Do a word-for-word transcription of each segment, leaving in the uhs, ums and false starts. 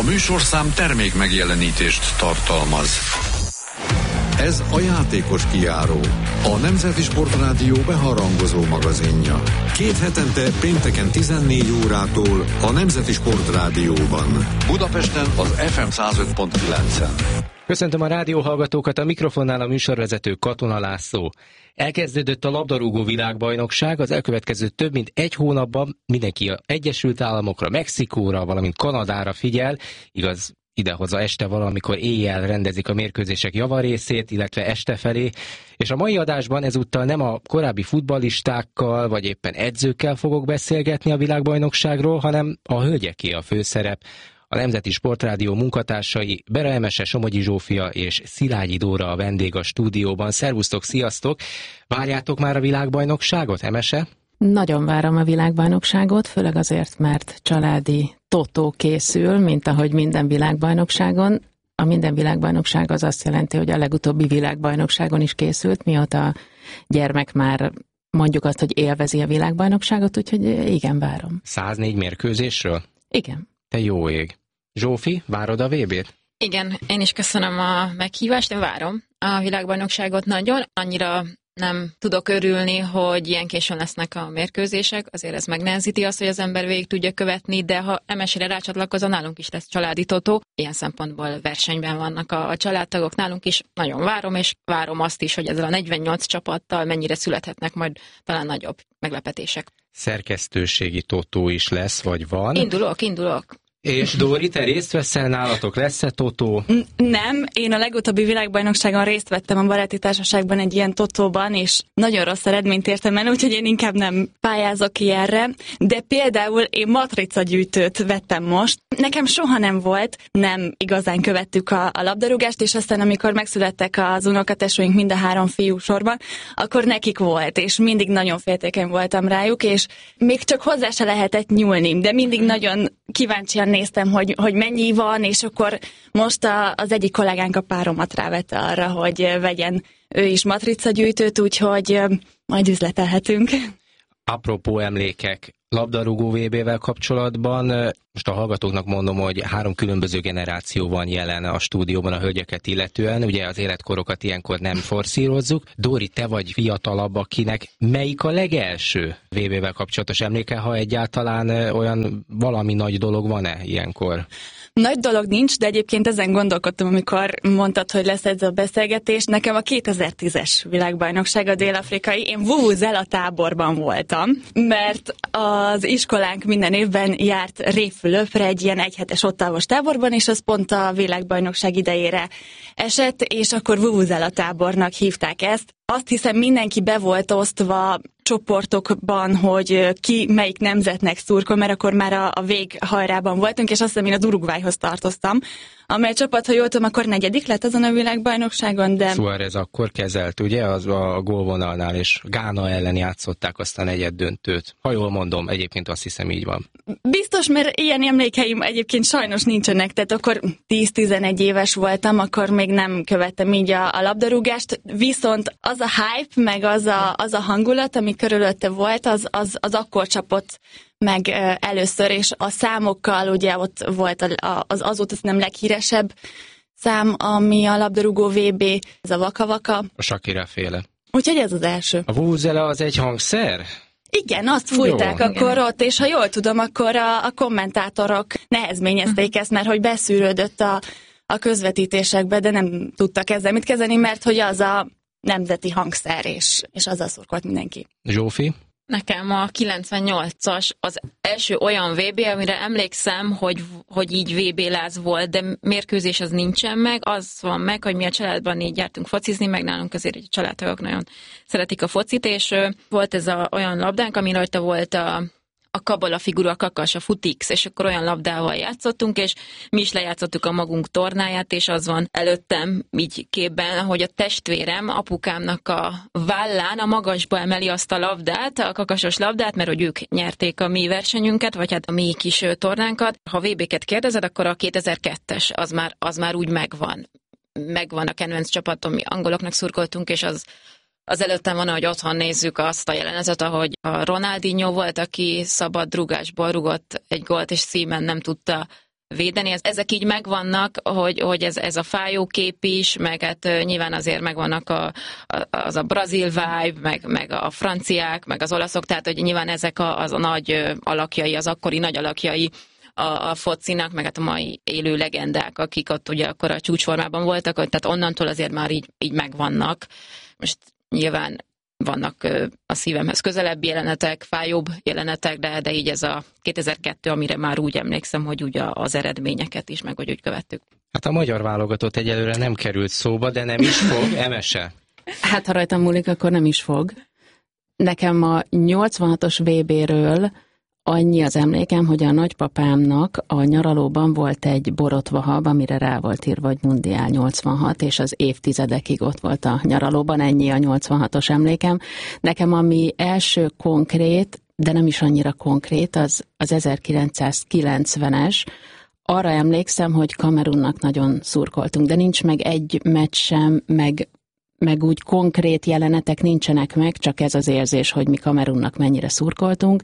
műsorszám termék megjelenítést tartalmaz. Ez a játékos kijáró, a Nemzeti Sportrádió beharangozó magazinja. Két hetente pénteken tizennégy órától a Nemzeti Sportrádióban. Budapesten az ef em száz öt pont kilencen. Köszöntöm a rádióhallgatókat, a mikrofonnál a műsorvezető Katona László. Elkezdődött a labdarúgó világbajnokság, az elkövetkező több mint egy hónapban mindenki az Egyesült Államokra, Mexikóra, valamint Kanadára figyel, igaz, idehaza este valamikor éjjel rendezik a mérkőzések javarészét, illetve este felé, és a mai adásban ezúttal nem a korábbi futballistákkal, vagy éppen edzőkkel fogok beszélgetni a világbajnokságról, hanem a hölgyeké a főszerep. A Nemzeti Sportrádió munkatársai Bera Emese, Somogyi Zsófia és Szilágyi Dóra a vendég a stúdióban. Szervusztok, sziasztok! Várjátok már a világbajnokságot, Emese? Nagyon várom a világbajnokságot, főleg azért, mert családi totó készül, mint ahogy minden világbajnokságon. A minden világbajnokság az azt jelenti, hogy a legutóbbi világbajnokságon is készült, mióta a gyermek már mondjuk azt, hogy élvezi a világbajnokságot, úgyhogy igen, várom. száznégy mérkőzésről? Igen. Te jó ég. Zsófi, várod a vé bét? Igen, én is köszönöm a meghívást, én várom a világbajnokságot nagyon. Annyira nem tudok örülni, hogy ilyen későn lesznek a mérkőzések, azért ez megnehezíti azt, hogy az ember végig tudja követni, de ha emesére rácsatlakozom, nálunk is lesz családi totó. Ilyen szempontból versenyben vannak a, a családtagok, nálunk is nagyon várom, és várom azt is, hogy ezzel a negyvennyolc csapattal mennyire születhetnek majd talán nagyobb meglepetések. Szerkesztőségi totó is lesz, vagy van? Indulok, indulok. És Dóri, te részt veszel nálatok? Lesz-e totó? Nem, én a legutóbbi világbajnokságon részt vettem a baráti társaságban egy ilyen totóban, és nagyon rossz eredményt értem el, úgyhogy én inkább nem pályázok ki erre, de például én matricagyűjtőt vettem most. Nekem soha nem volt, nem igazán követtük a, a labdarúgást, és aztán amikor megszülettek az unokatesóink mind a három fiú sorban, akkor nekik volt, és mindig nagyon féltékeny voltam rájuk, és még csak hozzá se lehetett nyúlni, de mindig nagyon kíváncsian néztem, hogy, hogy mennyi van, és akkor most a, az egyik kollégánk a páromat rávette arra, hogy vegyen ő is matricagyűjtőt, úgyhogy majd üzletelhetünk. Apropó emlékek, labdarúgó vé bével kapcsolatban, most a hallgatóknak mondom, hogy három különböző generáció van jelen a stúdióban a hölgyeket illetően, ugye az életkorokat ilyenkor nem forszírozzuk. Dóri, te vagy fiatalabb, akinek melyik a legelső vé bével kapcsolatos emléke, ha egyáltalán olyan valami nagy dolog van-e ilyenkor? Nagy dolog nincs, de egyébként ezen gondolkodtam, amikor mondtad, hogy lesz ez a beszélgetés. Nekem a kétezer-tízes világbajnokság a dél-afrikai. Én Vuvuzela táborban voltam, mert az iskolánk minden évben járt Révfülöpre egy ilyen egyhetes ottávos táborban, és az pont a világbajnokság idejére esett, és akkor Vuvuzela tábornak hívták ezt. Azt hiszem, mindenki be volt osztva csoportokban, hogy ki melyik nemzetnek szurkol, mert akkor már a, a véghajrában voltunk, és azt hiszem, én az Uruguayhoz tartoztam, amely csapat, ha jól tudom, akkor negyedik lett azon a világbajnokságon, de... Suárez akkor kezelt, ugye, az a gólvonalnál, és Gána ellen játszották azt a negyed döntőt. Ha jól mondom, egyébként azt hiszem így van. Biztos, mert ilyen emlékeim egyébként sajnos nincsenek, tehát akkor tíz-tizenegy éves voltam, akkor még nem követtem így a, a labdarúgást, viszont az a hype, meg az a, az a hangulat, ami körülötte volt, az, az, az akkor csapott meg először, és a számokkal ugye ott volt az azóta nem leghíresebb szám, ami a labdarúgó vé bé, ez a Vaka-Vaka. A Shakira féle. Úgyhogy ez az első. A vuvuzela az egy hangszer? Igen, azt fújták Jó. akkor ott, és ha jól tudom, akkor a, a kommentátorok nehezményezték ezt, mert hogy beszűrődött a, a közvetítésekbe, de nem tudtak ezzel mit kezdeni, mert hogy az a nemzeti hangszer, és, és azzal szurkolt mindenki. Zsófi? Nekem a kilencvennyolcas az első olyan vé bé, amire emlékszem, hogy, hogy így vé bé-láz volt, de mérkőzés az nincsen meg. Az van meg, hogy mi a családban így jártunk focizni, meg nálunk azért a családtagok nagyon szeretik a focit, és volt ez a, olyan labdánk, ami rajta volt a a kabala figura, a kakas, a futix, és akkor olyan labdával játszottunk, és mi is lejátszottuk a magunk tornáját, és az van előttem így képben, hogy a testvérem apukámnak a vállán a magasba emeli azt a labdát, a kakasos labdát, mert hogy ők nyerték a mi versenyünket, vagy hát a mi kis tornánkat. Ha vé bé-ket kérdezed, akkor a kétezer-kettes az már, az már úgy megvan. Megvan a kedvenc csapatom, mi angoloknak szurkoltunk, és az Az előttem van, hogy otthon nézzük azt a jelenetet, ahogy a Ronaldinho volt, aki szabad rugásból rugott egy gólt, és szímen nem tudta védeni. Ezek így megvannak, hogy, hogy ez, ez a fájókép is, meg hát nyilván azért megvannak a, a, az a brazil vibe, meg, meg a franciák, meg az olaszok, tehát hogy nyilván ezek a, az a nagy alakjai, az akkori nagy alakjai a, a focinak, meg hát a mai élő legendák, akik ott ugye akkor a csúcsformában voltak, tehát onnantól azért már így, így megvannak. Most nyilván vannak a szívemhez közelebbi jelenetek, fájóbb jelenetek, de, de így ez a kétezer-kettő, amire már úgy emlékszem, hogy ugye az eredményeket is, meg hogy úgy követtük. Hát a magyar válogatott egyelőre nem került szóba, de nem is fog, Emese. Hát ha rajtam múlik, akkor nem is fog. Nekem a nyolcvanhatos vé béről annyi az emlékem, hogy a nagypapámnak a nyaralóban volt egy borotvahab, amire rá volt írva, hogy Mundiál nyolcvanhat, és az évtizedekig ott volt a nyaralóban, ennyi a nyolcvanhatos emlékem. Nekem ami első konkrét, de nem is annyira konkrét, az az ezerkilencszázkilencvenes. Arra emlékszem, hogy Kamerunnak nagyon szurkoltunk, de nincs meg egy meccs sem, meg meg úgy konkrét jelenetek nincsenek meg, csak ez az érzés, hogy mi Kamerunnak mennyire szurkoltunk,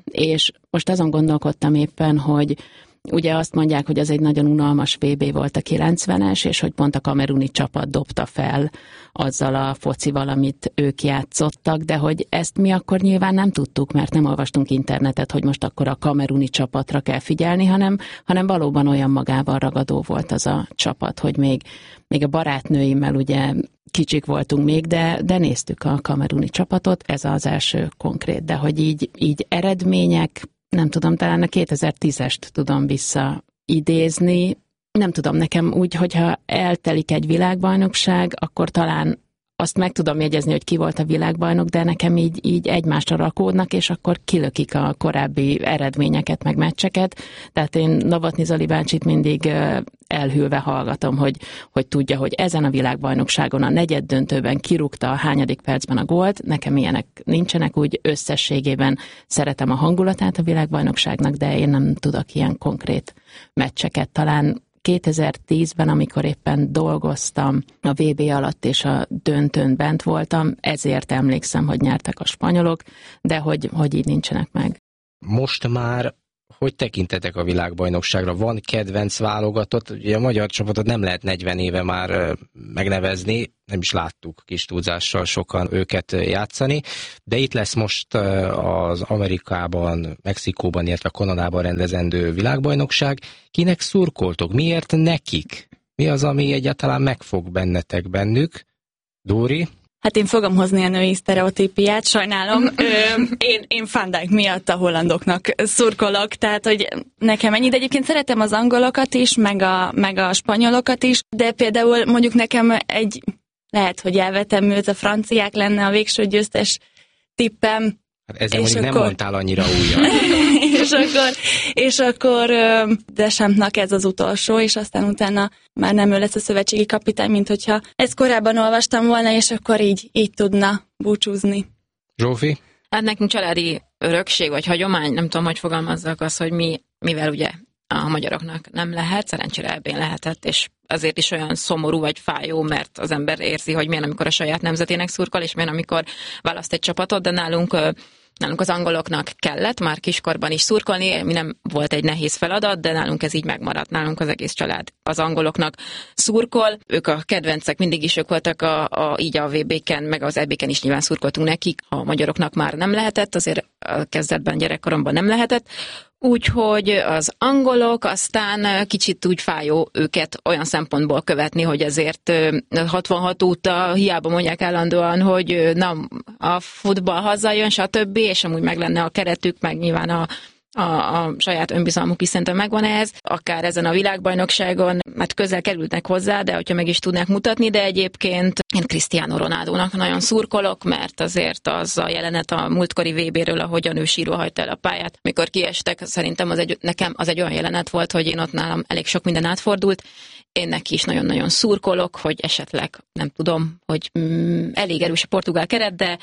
és most azon gondolkodtam éppen, hogy ugye azt mondják, hogy az egy nagyon unalmas vé bé volt a kilencvenes, és hogy pont a kameruni csapat dobta fel azzal a focival, amit ők játszottak, de hogy ezt mi akkor nyilván nem tudtuk, mert nem olvastunk internetet, hogy most akkor a kameruni csapatra kell figyelni, hanem, hanem valóban olyan magával ragadó volt az a csapat, hogy még, még a barátnőimmel ugye kicsik voltunk még, de, de néztük a kameruni csapatot, ez az első konkrét, de hogy így, így eredmények, nem tudom, talán a kétezer-tízest tudom visszaidézni, nem tudom, nekem úgy, hogyha eltelik egy világbajnokság, akkor talán azt meg tudom jegyezni, hogy ki volt a világbajnok, de nekem így, így egymásra rakódnak, és akkor kilökik a korábbi eredményeket, meg meccseket. Tehát én Novotny Zoli bácsit mindig elhűlve hallgatom, hogy, hogy tudja, hogy ezen a világbajnokságon a negyed döntőben kirúgta a hányadik percben a gólt. Nekem ilyenek nincsenek, úgy összességében szeretem a hangulatát a világbajnokságnak, de én nem tudok ilyen konkrét meccseket. Talán kétezer-tízben, amikor éppen dolgoztam a vé bé alatt, és a döntőn bent voltam, ezért emlékszem, hogy nyertek a spanyolok, de hogy, hogy így nincsenek meg. Most már hogy tekintetek a világbajnokságra? Van kedvenc válogatott? Ugye a magyar csapatot nem lehet negyven éve már megnevezni, nem is láttuk kis túlzással sokan őket játszani, de itt lesz most az Amerikában, Mexikóban, illetve Kanadában rendezendő világbajnokság. Kinek szurkoltok? Miért nekik? Mi az, ami egyáltalán megfog bennetek bennük? Dóri? Hát én fogom hozni a női sztereotípiát, sajnálom. Ö, én, én Van Dijk miatt a hollandoknak szurkolok, tehát hogy nekem ennyi, de egyébként szeretem az angolokat is, meg a, meg a spanyolokat is, de például mondjuk nekem egy, lehet, hogy elvetem őt, a franciák lenne a végső győztes tippem. Hát ezzel mondjuk akkor... nem mondtál annyira újra. és akkor, és akkor Deschampsnak ez az utolsó, és aztán utána már nem ő lesz a szövetségi kapitány, mint hogyha ezt korábban olvastam volna, és akkor így, így tudna búcsúzni. Zsófi? Hát nekünk családi örökség, vagy hagyomány, nem tudom, hogy fogalmazzak az, hogy mi, mivel ugye a magyaroknak nem lehet, szerencsére ebben lehetett, és azért is olyan szomorú vagy fájó, mert az ember érzi, hogy milyen, amikor a saját nemzetének szurkol, és milyen, amikor választ egy csapatot, de nálunk Nálunk az angoloknak kellett már kiskorban is szurkolni, mi nem volt egy nehéz feladat, de nálunk ez így megmaradt, nálunk az egész család az angoloknak szurkol. Ők a kedvencek, mindig is ők voltak a, a, így a vé béken, meg az é béken is nyilván szurkoltunk nekik. A magyaroknak már nem lehetett, azért a kezdetben, gyerekkoromban nem lehetett. Úgyhogy az angolok, aztán kicsit úgy fájó őket olyan szempontból követni, hogy ezért hatvanhat óta hiába mondják állandóan, hogy na, a futball hazajön, stb., és amúgy meg lenne a keretük, meg nyilván a A, a saját önbizalmuk is szerintem megvan ehhez, akár ezen a világbajnokságon, mert közel kerülnek hozzá, de hogyha meg is tudnák mutatni, de egyébként én Cristiano Ronaldónak nagyon szurkolok, mert azért az a jelenet a múltkori vé béről, ahogyan ő sírva hagyta el a pályát, mikor kiestek, szerintem az egy, nekem az egy olyan jelenet volt, hogy én ott nálam elég sok minden átfordult, én neki is nagyon-nagyon szurkolok, hogy esetleg, nem tudom, hogy mm, elég erős a portugál keret, de,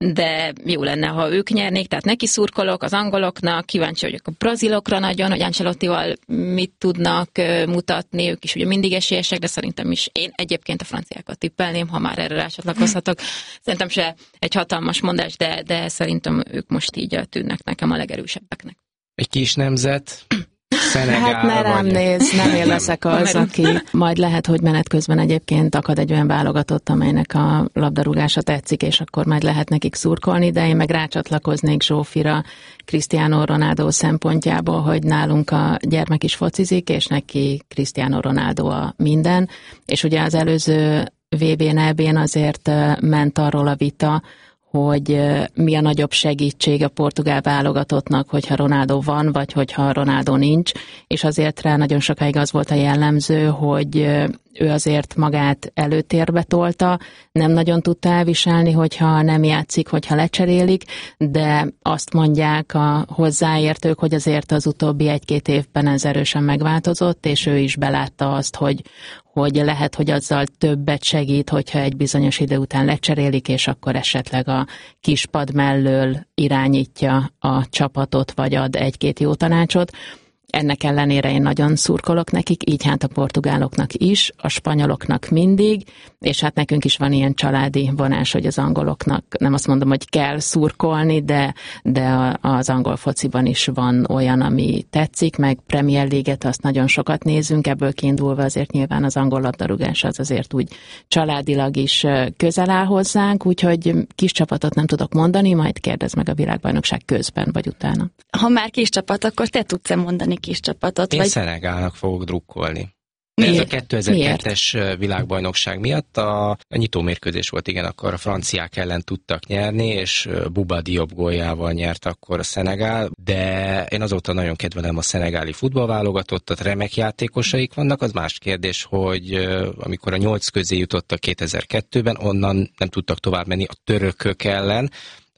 de jó lenne, ha ők nyernék, tehát neki szurkolok, az angoloknak, kíváncsi vagyok a brazilokra nagyon, hogy Ancelottival mit tudnak mutatni, ők is ugye mindig esélyesek, de szerintem is én egyébként a franciákat tippelném, ha már erre rácsatlakozhatok. Szerintem se egy hatalmas mondás, de, de szerintem ők most így tűnnek nekem a legerősebbeknek. Egy kis nemzet, Szenegál, Hát ne rám vagy... néz, nem én leszek az, aki majd lehet, hogy menet közben egyébként akad egy olyan válogatott, amelynek a labdarúgása tetszik, és akkor majd lehet nekik szurkolni, de én meg rácsatlakoznék Zsófira Cristiano Ronaldo szempontjából, hogy nálunk a gyermek is focizik, és neki Cristiano Ronaldo a minden, és ugye az előző vé bén, é bén azért ment arról a vita, hogy mi a nagyobb segítség a portugál válogatottnak, hogyha Ronaldo van, vagy hogyha Ronaldo nincs, és azért rá nagyon sokáig az volt a jellemző, hogy ő azért magát előtérbe tolta, nem nagyon tudta elviselni, hogyha nem játszik, hogyha lecserélik, de azt mondják a hozzáértők, hogy azért az utóbbi egy-két évben ez erősen megváltozott, és ő is belátta azt, hogy hogy lehet, hogy azzal többet segít, hogyha egy bizonyos idő után lecserélik, és akkor esetleg a kispad mellől irányítja a csapatot, vagy ad egy-két jó tanácsot. Ennek ellenére én nagyon szurkolok nekik, így hát a portugáloknak is, a spanyoloknak mindig, és hát nekünk is van ilyen családi vonás, hogy az angoloknak, nem azt mondom, hogy kell szurkolni, de, de az angol fociban is van olyan, ami tetszik, meg Premier League-et azt nagyon sokat nézünk, ebből kiindulva azért nyilván az angol labdarúgás az azért úgy családilag is közel áll hozzánk, úgyhogy kis csapatot nem tudok mondani, majd kérdezz meg a világbajnokság közben vagy utána. Ha már kis csapat, akkor te tudsz-e mondani kis csapatot? Én vagy... Szenegálnak fogok drukkolni. Miért? Ez a kétezer-kettes világbajnokság miatt a, a nyitómérkőzés volt, igen, akkor a franciák ellen tudtak nyerni, és Bouba Diop góljával nyert akkor a Szenegál, de én azóta nagyon kedvelem a szenegáli futballválogatottat, remek játékosaik vannak, az más kérdés, hogy amikor a nyolc közé jutottak kétezer-kettőben, onnan nem tudtak tovább menni a törökök ellen,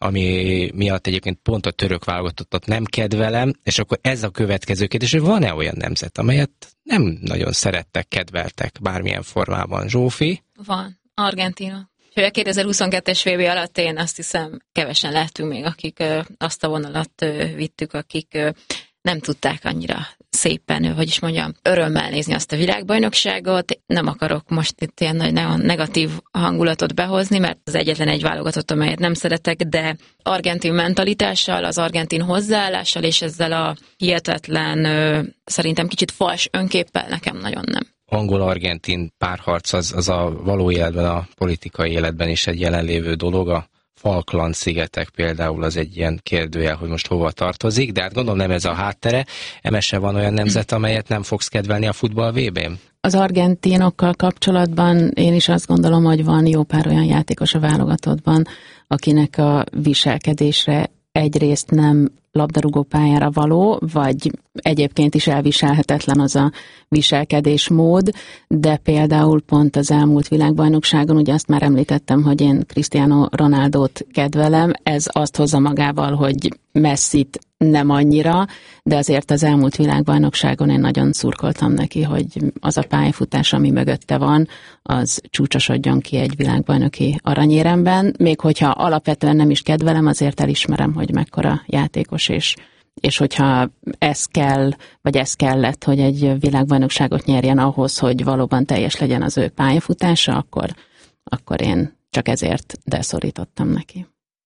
ami miatt egyébként pont a török válogatottat nem kedvelem, és akkor ez a következő kérdés, hogy van-e olyan nemzet, amelyet nem nagyon szerettek, kedveltek bármilyen formában? Zsófi? Van. Argentína. És a kétezer-huszonkettes vé bé alatt én azt hiszem kevesen lehetünk még, akik azt a vonalat vittük, akik nem tudták annyira szépen, hogy is mondjam, örömmel nézni azt a világbajnokságot. Nem akarok most itt ilyen nagy negatív hangulatot behozni, mert az egyetlen egy válogatott, amelyet nem szeretek, de argentin mentalitással, az argentin hozzáállással, és ezzel a hihetetlen, szerintem kicsit fals önképpel nekem nagyon nem. Angol-argentin párharc az, az a való életben, a politikai életben is egy jelenlévő dolog. A Falkland-szigetek például az egy ilyen kérdőjel, hogy most hova tartozik, de hát gondolom nem ez a háttere. Emese van olyan nemzet, amelyet nem fogsz kedvelni a futball vé bén? Az argentinokkal kapcsolatban én is azt gondolom, hogy van jó pár olyan játékos a válogatottban, akinek a viselkedésre egyrészt nem labdarúgó pályára való, vagy egyébként is elviselhetetlen az a viselkedésmód, de például pont az elmúlt világbajnokságon, ugye azt már említettem, hogy én Cristiano Ronaldót kedvelem, ez azt hozza magával, hogy Messit nem annyira, de azért az elmúlt világbajnokságon én nagyon szurkoltam neki, hogy az a pályafutás, ami mögötte van, az csúcsosodjon ki egy világbajnoki aranyéremben, még hogyha alapvetően nem is kedvelem, azért elismerem, hogy mekkora játékos, és, és hogyha ez kell, vagy ez kellett, hogy egy világbajnokságot nyerjen ahhoz, hogy valóban teljes legyen az ő pályafutása, akkor, akkor én csak ezért deszorítottam neki.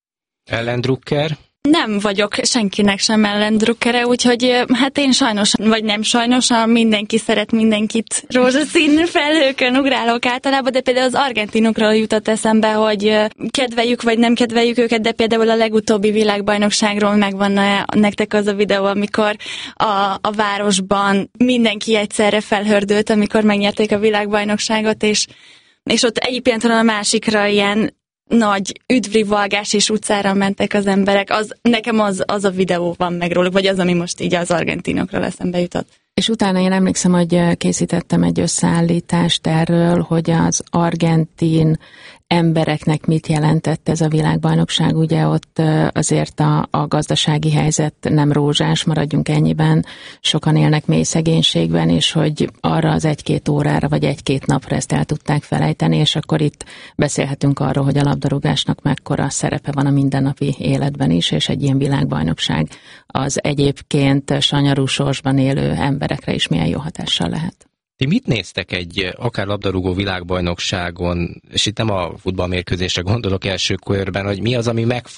Ellen Drucker? Nem vagyok senkinek sem ellendrukkere, úgyhogy hát én sajnos, vagy nem sajnos, a mindenki szeret mindenkit rózsaszín felhőkön ugrálok általában, de például az argentinokról jutott eszembe, hogy kedveljük vagy nem kedveljük őket, de például a legutóbbi világbajnokságról megvan nektek az a videó, amikor a, a városban mindenki egyszerre felhördült, amikor megnyerték a világbajnokságot, és, és ott egyik pillanatról a másikra ilyen nagy üdvrivalgás és utcára mentek az emberek. Az, nekem az, az a videó van meg róluk, vagy az, ami most így az argentinokról eszembe jutott. És utána én emlékszem, hogy készítettem egy összeállítást erről, hogy az argentin embereknek mit jelentett ez a világbajnokság. Ugye ott azért a, a gazdasági helyzet nem rózsás, maradjunk ennyiben, sokan élnek mély szegénységben, és hogy arra az egy-két órára, vagy egy-két napra ezt el tudták felejteni, és akkor itt beszélhetünk arról, hogy a labdarúgásnak mekkora szerepe van a mindennapi életben is, és egy ilyen világbajnokság az egyébként sanyarú sorsban élő emberekre is milyen jó hatással lehet. Ti mit néztek egy akár labdarúgó világbajnokságon, és itt nem a futballmérkőzésre gondolok első körben, hogy mi az, ami megfog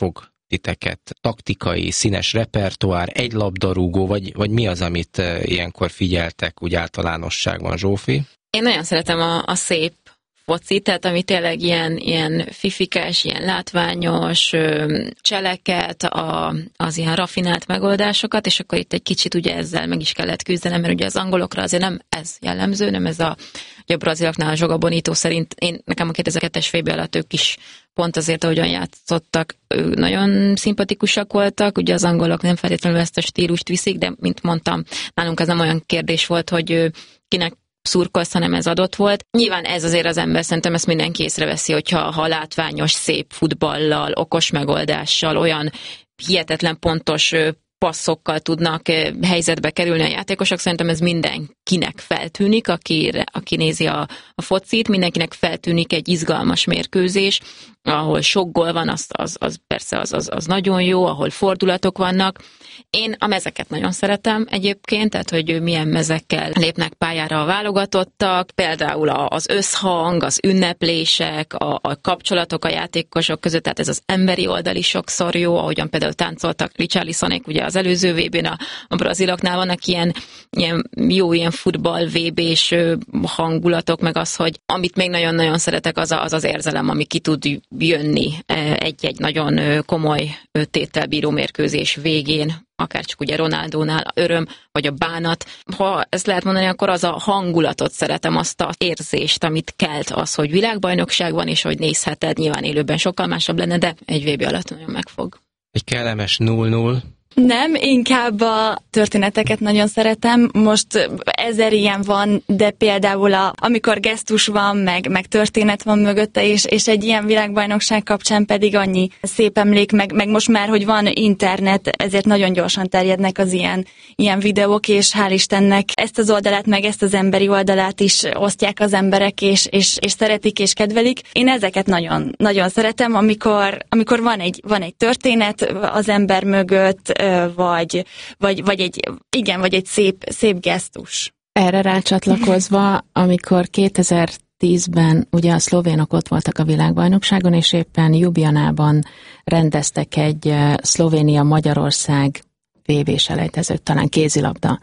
titeket? Taktikai, színes repertoár, egy labdarúgó, vagy, vagy mi az, amit ilyenkor figyeltek úgy általánosságban, Zsófi? Én nagyon szeretem a, a szép foci, tehát ami tényleg ilyen, ilyen fifikás, ilyen látványos cseleket, a, az ilyen raffinált megoldásokat, és akkor itt egy kicsit ugye ezzel meg is kellett küzdenem, mert ugye az angolokra azért nem ez jellemző, nem ez a, ugye a braziloknál a Joga Bonito szerint, én, nekem a kétezer-kettes vé bé alatt ők is pont azért, ahogyan játszottak, ők nagyon szimpatikusak voltak, ugye az angolok nem feltétlenül ezt a stílust viszik, de mint mondtam, nálunk ez nem olyan kérdés volt, hogy kinek szurkolsz, hanem ez adott volt. Nyilván ez azért az ember, szerintem ezt mindenki észreveszi, hogyha ha látványos, szép futballal, okos megoldással, olyan hihetetlen pontos passzokkal tudnak helyzetbe kerülni a játékosok, szerintem ez mindenkinek feltűnik, aki, aki nézi a, a focit, mindenkinek feltűnik egy izgalmas mérkőzés, ahol sok gól van, az, az, az persze az, az, az nagyon jó, ahol fordulatok vannak. Én a mezeket nagyon szeretem egyébként, tehát hogy milyen mezekkel lépnek pályára a válogatottak, például az összhang, az ünneplések, a, a kapcsolatok a játékosok között, tehát ez az emberi oldal is sokszor jó, ahogyan például táncoltak Richarlisonék, ugye az előző vé bén a, a braziloknál vannak ilyen, ilyen jó ilyen futball vé bés hangulatok, meg az, hogy amit még nagyon-nagyon szeretek, az, a, az az érzelem, ami ki tud jönni egy-egy nagyon komoly tételbíró mérkőzés végén, akár csak ugye Ronaldónál öröm, vagy a bánat. Ha ezt lehet mondani, akkor az a hangulatot szeretem, azt az érzést, amit kelt az, hogy világbajnokság van, és hogy nézheted, nyilván élőben sokkal másabb lenne, de egy vé bé alatt nagyon megfog. Egy kellemes null null. Nem, inkább a történeteket nagyon szeretem. Most ezer ilyen van, de például a, amikor gesztus van, meg, meg történet van mögötte, és, és egy ilyen világbajnokság kapcsán pedig annyi szép emlék, meg, meg most már, hogy van internet, ezért nagyon gyorsan terjednek az ilyen, ilyen videók, és hál' Istennek ezt az oldalát, meg ezt az emberi oldalát is osztják az emberek, és, és, és szeretik, és kedvelik. Én ezeket nagyon, nagyon szeretem, amikor, amikor van, egy, van egy történet az ember mögött, Vagy, vagy, vagy egy, igen, vagy egy szép, szép gesztus. Erre rácsatlakozva, amikor kétezer-tízben ugye a szlovénok ott voltak a világbajnokságon, és éppen Ljubljanában rendeztek egy Szlovénia-Magyarország vé bé-selejtezőt, talán kézilabda.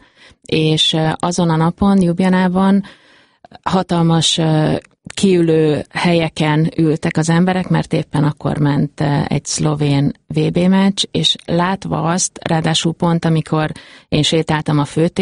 És azon a napon Ljubljanában hatalmas kiülő helyeken ültek az emberek, mert éppen akkor ment egy szlovén vé bé meccs, és látva azt, ráadásul pont amikor én sétáltam a főtér,